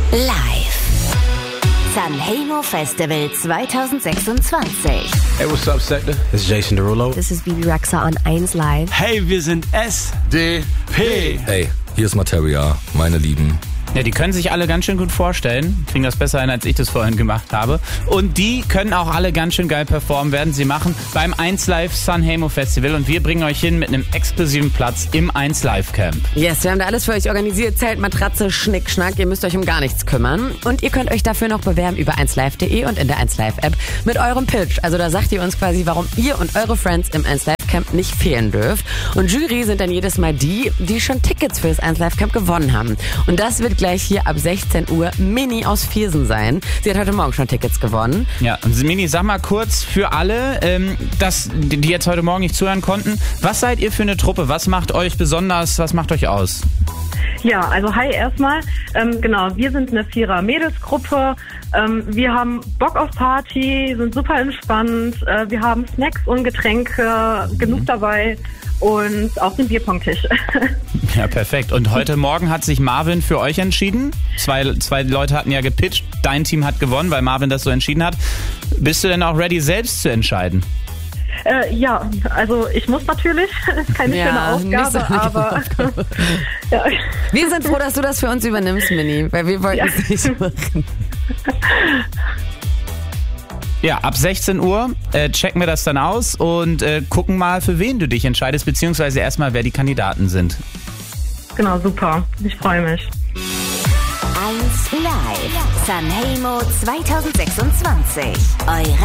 Live. Sanremo Festival 2026. Hey, what's up, Sector? This is Jason Derulo. This is Bibi Rexha on 1 Live. Hey, wir sind SDP. Hey, hier ist Materia, meine Lieben. Ja, die können sich alle ganz schön gut vorstellen, kriegen das besser hin, als ich das vorhin gemacht habe. Und die können auch alle ganz schön geil performen, werden sie machen beim 1 Live Sanremo Festival. Und wir bringen euch hin mit einem exklusiven Platz im 1 Live Camp. Yes, wir haben da alles für euch organisiert. Zelt, Matratze, Schnick, Schnack. Ihr müsst euch um gar nichts kümmern. Und ihr könnt euch dafür noch bewerben über 1live.de und in der 1 Live App mit eurem Pitch. Also da sagt ihr uns quasi, warum ihr und eure Friends im 1 Live Camp nicht fehlen dürft. Und Jury sind dann jedes Mal die schon Tickets für das 1 Live Camp gewonnen haben. Und das wird gleich hier ab 16 Uhr Mini aus Viersen sein. Sie hat heute Morgen schon Tickets gewonnen. Ja, und Mini, sag mal kurz für alle, die jetzt heute Morgen nicht zuhören konnten, was seid ihr für eine Truppe? Was macht euch besonders, was macht euch aus? Ja, also hi erstmal. Genau, wir sind eine 4er-Mädelsgruppe. Wir haben Bock auf Party, sind super entspannt. Wir haben Snacks und Getränke genug dabei und auch den Bierpongtisch. Ja, perfekt. Und heute Morgen hat sich Marvin für euch entschieden. Zwei Leute hatten ja gepitcht. Dein Team hat gewonnen, weil Marvin das so entschieden hat. Bist du denn auch ready, selbst zu entscheiden? Ja, also ich muss natürlich. Ist keine schöne Aufgabe, aber ja. Wir sind froh, dass du das für uns übernimmst, Mini, weil wir wollten es nicht machen. Ja, ab 16 Uhr checken wir das dann aus und gucken mal, für wen du dich entscheidest, beziehungsweise erstmal, wer die Kandidaten sind. Genau, super. Ich freue mich. 1 Live Sanremo 2026. Eure